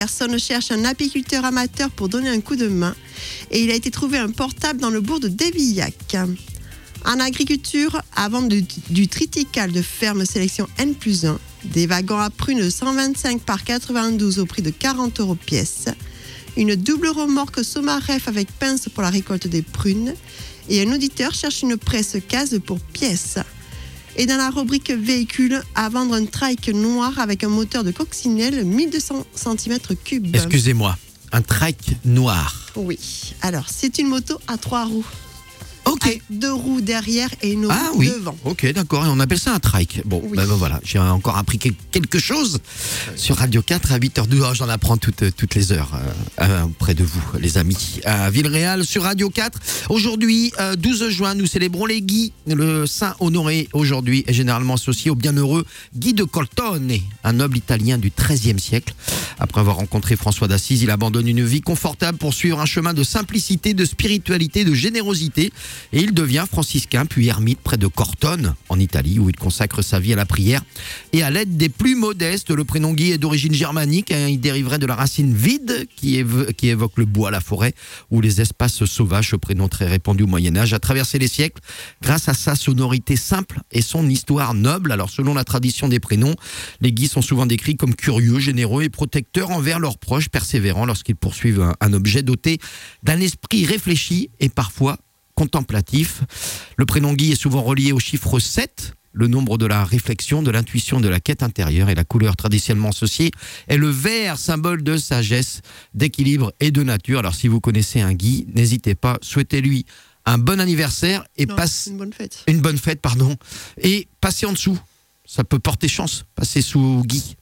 Personne cherche un apiculteur amateur pour donner un coup de main et il a été trouvé un portable dans le bourg de Dévillac. En agriculture, à vendre du triticale de ferme sélection N+1, des wagons à prunes de 125 par 92 au prix de 40 € pièce, une double remorque Somaref avec pince pour la récolte des prunes et un auditeur cherche une presse case pour pièces. Et dans la rubrique véhicule, à vendre un trike noir avec un moteur de coccinelle 1200 cm3. Excusez-moi, un trike noir. Oui, alors c'est une moto à 3 roues. Ok. Avec 2 roues derrière et une roue devant. Ok, d'accord. Et on appelle ça un trike. Bon, Oui. ben voilà, j'ai encore appris quelque chose sur Radio 4 à 8h12. Oh, j'en apprends toutes les heures auprès de vous, les amis. À Villeréal sur Radio 4. Aujourd'hui, 12 juin, nous célébrons les Guy. Le saint honoré aujourd'hui est généralement associé au bienheureux Guy de Coltone, un noble italien du XIIIe siècle. Après avoir rencontré François d'Assise, il abandonne une vie confortable pour suivre un chemin de simplicité, de spiritualité, de générosité. Et il devient franciscain, puis ermite près de Cortone, en Italie, où il consacre sa vie à la prière et à l'aide des plus modestes. Le prénom Guy est d'origine germanique. Il dériverait de la racine vide qui évoque le bois, la forêt ou les espaces sauvages. Ce prénom très répandu au Moyen-Âge a traversé les siècles grâce à sa sonorité simple et son histoire noble. Alors, selon la tradition des prénoms, les Guy sont souvent décrits comme curieux, généreux et protecteurs envers leurs proches, persévérants lorsqu'ils poursuivent un objet doté d'un esprit réfléchi et parfois contemplatif. Le prénom Guy est souvent relié au chiffre 7, le nombre de la réflexion, de l'intuition, de la quête intérieure, et la couleur traditionnellement associée est le vert, symbole de sagesse, d'équilibre et de nature. Alors si vous connaissez un Guy, n'hésitez pas, souhaitez-lui un bon anniversaire et Une bonne fête. Une bonne fête, pardon. Et passez en dessous. Ça peut porter chance, passer sous Guy.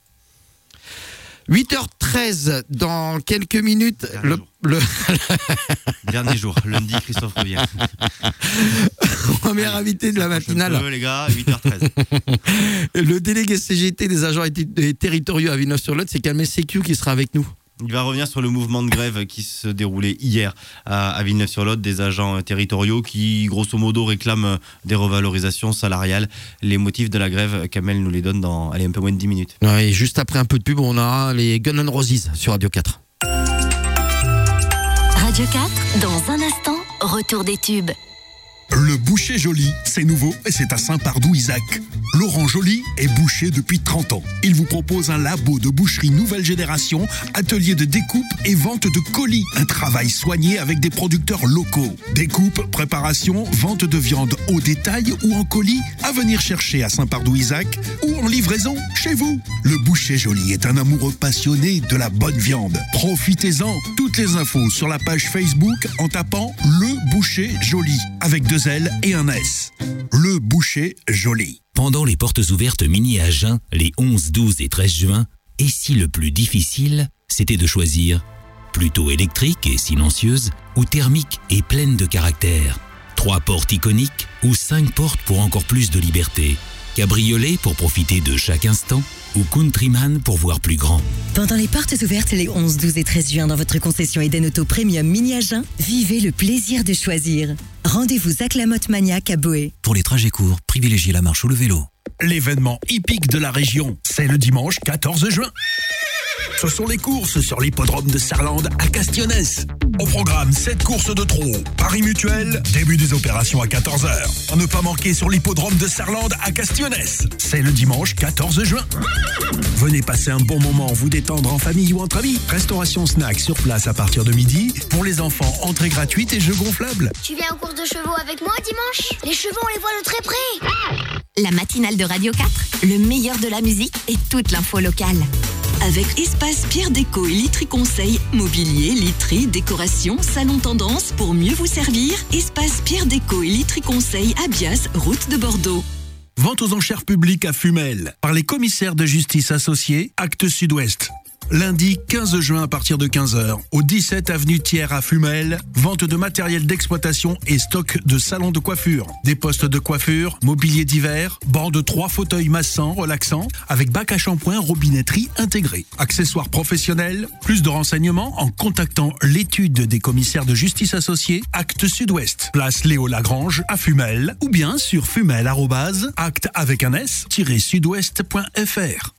8h13, dans quelques minutes, Dernier jour, lundi, Christophe revient. Premier invité de la matinale. Les gars, 8h13. Le délégué CGT des agents territoriaux à Villeneuve-sur-Lot, c'est Kamel Sécu qui sera avec nous. Il va revenir sur le mouvement de grève qui se déroulait hier à Villeneuve-sur-Lot, des agents territoriaux qui, grosso modo, réclament des revalorisations salariales. Les motifs de la grève, Kamel nous les donne dans un peu moins de 10 minutes. Ouais, et juste après un peu de pub, on aura les Guns N' Roses sur Radio 4. Radio 4, dans un instant, retour des tubes. Le boucher Joly, c'est nouveau et c'est à Saint-Pardoux-Isaac. Laurent Joly est boucher depuis 30 ans. Il vous propose un labo de boucherie nouvelle génération, atelier de découpe et vente de colis. Un travail soigné avec des producteurs locaux. Découpe, préparation, vente de viande au détail ou en colis, à venir chercher à Saint-Pardoux-Isaac ou en livraison chez vous. Le boucher Joly est un amoureux passionné de la bonne viande. Profitez-en. Toutes les infos sur la page Facebook en tapant Le Boucher Joly avec 2 L et un S. Le Boucher Joly. Pendant les portes ouvertes mini à Agen, les 11, 12 et 13 juin, et si le plus difficile, c'était de choisir plutôt électrique et silencieuse ou thermique et pleine de caractère, 3 portes iconiques ou 5 portes pour encore plus de liberté, cabriolet pour profiter de chaque instant ou Countryman pour voir plus grand. Pendant les portes ouvertes les 11, 12 et 13 juin dans votre concession Eden Auto Premium Mini Agen, vivez le plaisir de choisir. Rendez-vous à Clamotte Maniac à Boé. Pour les trajets courts, privilégiez la marche ou le vélo. L'événement hippique de la région, c'est le dimanche 14 juin. Ce sont les courses sur l'hippodrome de Sarlande à Castionès. Au programme, 7 courses de trot. Paris Mutuel, début des opérations à 14h. À ne pas manquer sur l'hippodrome de Sarlande à Castionès. C'est le dimanche 14 juin. Venez passer un bon moment, vous détendre en famille ou entre amis. Restauration snack sur place à partir de midi. Pour les enfants, entrée gratuite et jeux gonflables. Tu viens aux courses de chevaux avec moi dimanche? Les chevaux, on les voit de très près. La matinale de Radio 4, le meilleur de la musique et toute l'info locale. Avec Espace Pierre Déco et Literie Conseil, mobilier, literie, décoration, salon tendance pour mieux vous servir. Espace Pierre Déco et Literie Conseil à Bias, route de Bordeaux. Vente aux enchères publiques à Fumel par les commissaires de justice associés, Actes Sud-Ouest. Lundi 15 juin à partir de 15h, au 17 avenue Thiers à Fumel, vente de matériel d'exploitation et stock de salons de coiffure. Des postes de coiffure, mobilier d'hiver, banc de 3 fauteuils massants, relaxants, avec bac à shampoing, robinetterie intégrée. Accessoires professionnels, plus de renseignements en contactant l'étude des commissaires de justice associés, Actes Sud-Ouest. Place Léo Lagrange à Fumel, ou bien sur fumel@acte avec un s-sudouest.fr.